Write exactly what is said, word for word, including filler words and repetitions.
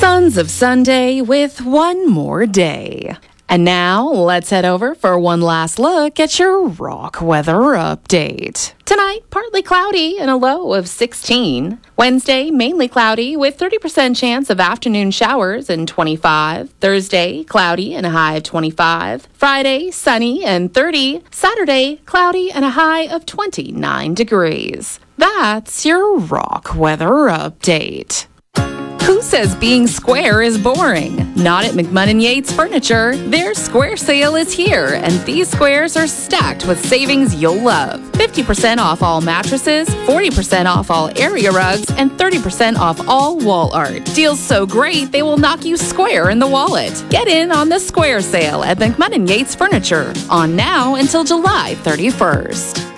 Sons of Sunday with one more day. And now, let's head over for one last look at your rock weather update. Tonight, partly cloudy and a low of sixteen. Wednesday, mainly cloudy with thirty percent chance of afternoon showers and twenty-five. Thursday, cloudy and a high of twenty-five. Friday, sunny and thirty. Saturday, cloudy and a high of twenty-nine degrees. That's your rock weather update. Who says being square is boring? Not at McMunn and Yates Furniture. Their square sale is here, and these squares are stacked with savings you'll love. fifty percent off all mattresses, forty percent off all area rugs, and thirty percent off all wall art. Deals so great, they will knock you square in the wallet. Get in on the square sale at McMunn and Yates Furniture. On now until July thirty-first.